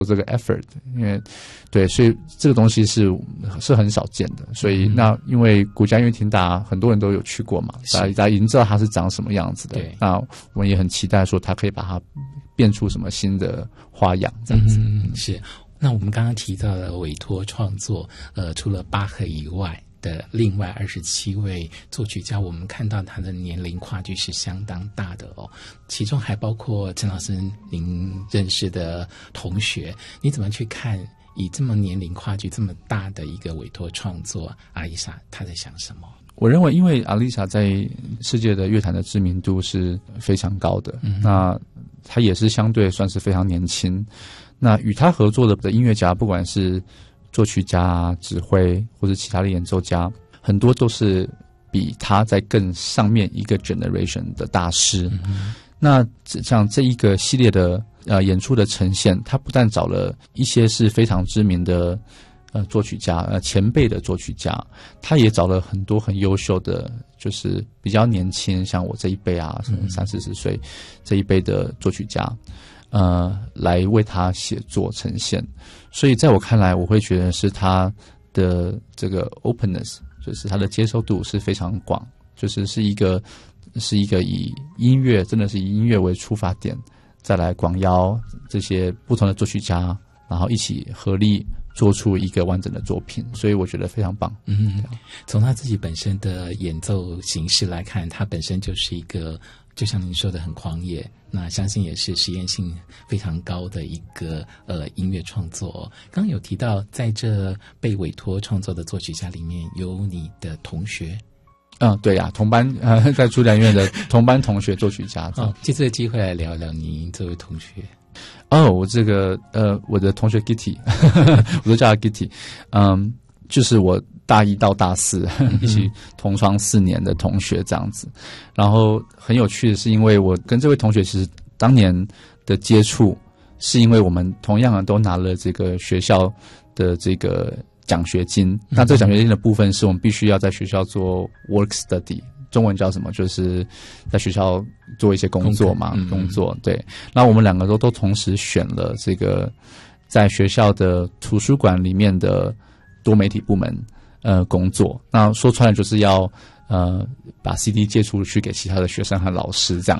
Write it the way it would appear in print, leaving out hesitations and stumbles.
这个 effort， 因为对，所以这个东西是很少见的。所以那因为国家音乐厅大家很多人都有去过嘛，大家已经知道它是长什么样子的。那我们也很期待说它可以把它变出什么新的花样这样子。 是。那我们刚刚提到的委托创作，除了巴赫以外的另外27位作曲家，我们看到他的年龄跨距是相当大的哦，其中还包括陈老师您认识的同学，你怎么去看以这么年龄跨距这么大的一个委托创作，阿丽莎她在想什么？ 我认为因为阿丽莎在世界的乐坛的知名度是非常高的，那她也是相对算是非常年轻，那与她合作的音乐家，不管是作曲家、指挥或者其他的演奏家，很多都是比他在更上面一个 generation 的大师。那像这一个系列的演出的呈现，他不但找了一些是非常知名的作曲家前辈的作曲家，他也找了很多很优秀的，就是比较年轻，像我这一辈啊，30-40岁这一辈的作曲家。来为他写作呈现，所以在我看来，我会觉得是他的这个 openness， 就是他的接受度是非常广，就是是一个以音乐，真的是以音乐为出发点，再来广邀这些不同的作曲家，然后一起合力做出一个完整的作品，所以我觉得非常棒。 从他自己本身的演奏形式来看，他本身就是一个就像您说的很狂野，那相信也是实验性非常高的一个音乐创作。刚刚有提到在这被委托创作的作曲家里面有你的同学。 对呀，同班在朱良院的同班同学作曲家。 借这个机会来聊聊您这位同学。 我这个我的同学 Gitty 我都叫他 Gitty， 就是我大1到大4一起同窗4年的同学这样子。然后很有趣的是，因为我跟这位同学其实当年的接触是因为我们同样的都拿了这个学校的这个奖学金，那这个奖学金的部分是我们必须要在学校做 work study， 中文叫什么，就是在学校做一些工作嘛，工作。对，那我们2个都同时选了这个在学校的图书馆里面的多媒体部门工作。那说穿了就是要把 CD 借出去给其他的学生和老师这样。